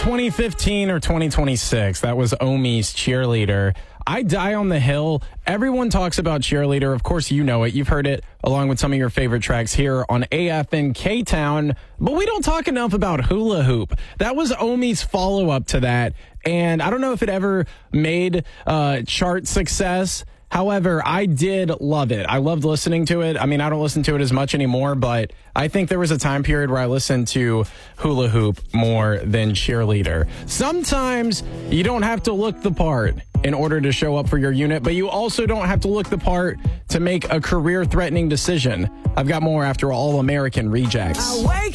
2015 or 2026. That was Omi's Cheerleader. I Die on the Hill. Everyone talks about Cheerleader. Of course, you know it. You've heard it along with some of your favorite tracks here on AFN K-Town. But we don't talk enough about Hula Hoop. That was Omi's follow-up to that. And I don't know if it ever made chart success. However, I did love it. I loved listening to it. I mean, I don't listen to it as much anymore, but I think there was a time period where I listened to Hula Hoop more than Cheerleader. Sometimes you don't have to look the part in order to show up for your unit, but you also don't have to look the part to make a career-threatening decision. I've got more after All American Rejects. I wake